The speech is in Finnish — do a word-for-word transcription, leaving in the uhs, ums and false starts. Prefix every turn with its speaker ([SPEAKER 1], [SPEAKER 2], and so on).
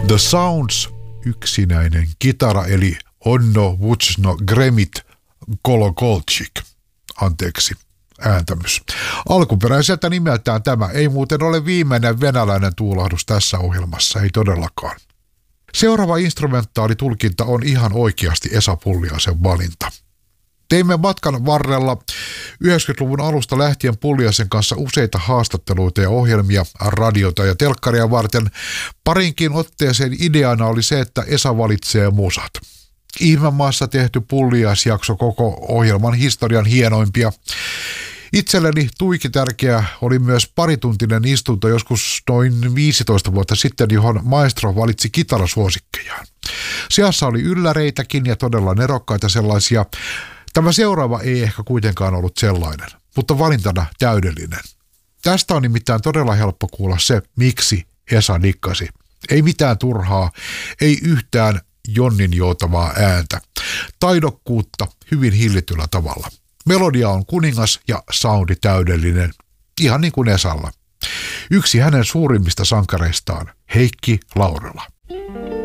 [SPEAKER 1] The Sounds, yksinäinen kitara, eli Onno Vucno Gremit Kolokolchik. Anteeksi, ääntämys. Alkuperäiseltä nimeltään tämä ei muuten ole viimeinen venäläinen tuulahdus tässä ohjelmassa, ei todellakaan. Seuraava instrumentaalitulkinta on ihan oikeasti Esa Pulliaisen valinta. Teimme matkan varrella yhdeksänkymmentäluvun alusta lähtien Pulliaisen kanssa useita haastatteluita ja ohjelmia radiota ja telkkaria varten. Parinkin otteeseen ideana oli se, että Esa valitsee musat. Ihmemaassa tehty Pulliaisjakso koko ohjelman historian hienoimpia. Itselleni tuiki tärkeä oli myös parituntinen istunto joskus noin viisitoista vuotta sitten, johon maestro valitsi kitarasuosikkejaan. Sijassa oli ylläreitäkin ja todella nerokkaita sellaisia. Tämä seuraava ei ehkä kuitenkaan ollut sellainen, mutta valintana täydellinen. Tästä on nimittäin todella helppo kuulla se, miksi Esa dikkasi. Ei mitään turhaa, ei yhtään jonnin joutavaa ääntä. Taidokkuutta hyvin hillityllä tavalla. Melodia on kuningas ja soundi täydellinen, ihan niin kuin Esalla. Yksi hänen suurimmista sankareistaan, Heikki Laurila.